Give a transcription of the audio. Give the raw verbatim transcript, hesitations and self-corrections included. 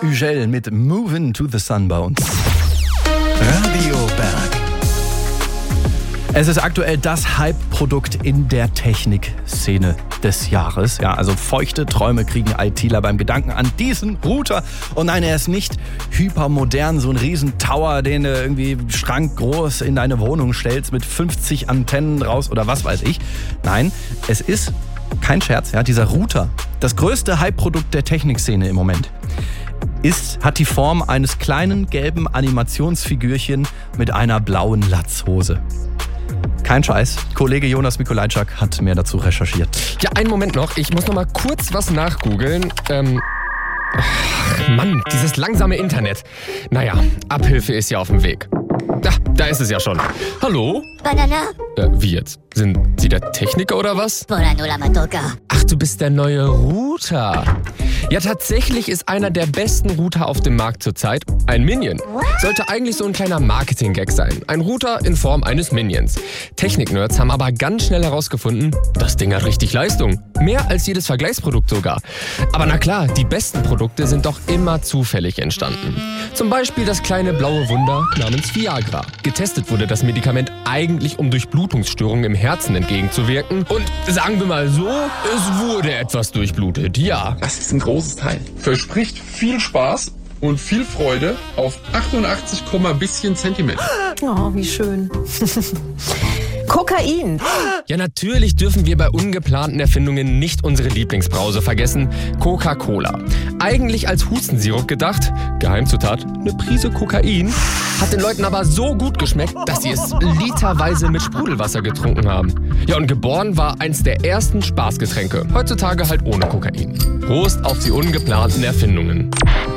Ugel mit Movin' to the Sun bei uns. Radio Berg. Es ist aktuell das Hype-Produkt in der Technikszene des Jahres. Ja, also feuchte Träume kriegen ITler beim Gedanken an diesen Router. Und nein, er ist nicht hypermodern, so ein riesen Tower, den du irgendwie schrankgroß in deine Wohnung stellst mit fünfzig Antennen draus oder was weiß ich. Nein, es ist kein Scherz, ja, dieser Router, das größte Hype-Produkt der Technikszene im Moment, ist, hat die Form eines kleinen gelben Animationsfigürchen mit einer blauen Latzhose. Kein Scheiß. Kollege Jonas Mikolajczak hat mehr dazu recherchiert. Ja, einen Moment noch. Ich muss noch mal kurz was nachgoogeln. Ähm, ach, Mann, dieses langsame Internet. Naja, Abhilfe ist ja auf dem Weg. Da, da ist es ja schon. Hallo? Banana? Äh, wie jetzt? Sind Sie der Techniker oder was? Poranola Matoka. Ach, du bist der neue Router. Ja, tatsächlich ist einer der besten Router auf dem Markt zurzeit ein Minion. Sollte eigentlich so ein kleiner Marketing-Gag sein. Ein Router in Form eines Minions. Technik-Nerds haben aber ganz schnell herausgefunden, das Ding hat richtig Leistung. Mehr als jedes Vergleichsprodukt sogar. Aber na klar, die besten Produkte sind doch immer zufällig entstanden. Zum Beispiel das kleine blaue Wunder namens Viagra. Getestet wurde das Medikament eigentlich, um Durchblutungsstörungen im Herzen entgegenzuwirken. Und sagen wir mal so, es wurde etwas durchblutet, ja. Das ist ein großes Teil. Verspricht viel Spaß und viel Freude auf achtundachtzig, bisschen Zentimeter. Oh, wie schön. Kokain. Ja, natürlich dürfen wir bei ungeplanten Erfindungen nicht unsere Lieblingsbrause vergessen, Coca-Cola. Eigentlich als Hustensirup gedacht, Geheimzutat, eine Prise Kokain, hat den Leuten aber so gut geschmeckt, dass sie es literweise mit Sprudelwasser getrunken haben. Ja, und geboren war eins der ersten Spaßgetränke, heutzutage halt ohne Kokain. Prost auf die ungeplanten Erfindungen.